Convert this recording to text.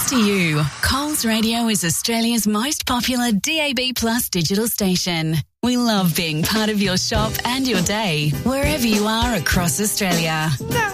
to you. Coles Radio is Australia's most popular DAB Plus digital station. We love being part of your shop and your day, wherever you are across Australia.